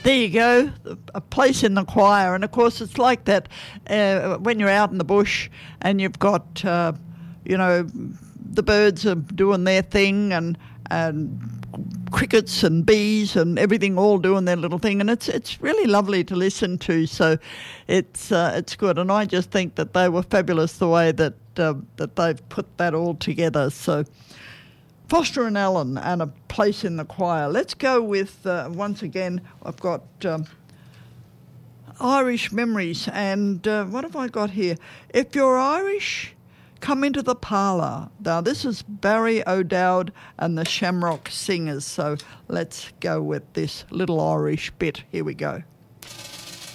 There you go, a place in the choir. And, of course, it's like that when you're out in the bush and you've got, the birds are doing their thing and crickets and bees and everything all doing their little thing. And it's really lovely to listen to. So it's good. And I just think that they were fabulous the way that they've put that all together. So Foster and Allen and a place in the choir. Let's go with, once again, I've got Irish Memories. And what have I got here? If you're Irish, come into the parlour. Now, this is Barry O'Dowd and the Shamrock Singers. So let's go with this little Irish bit. Here we go.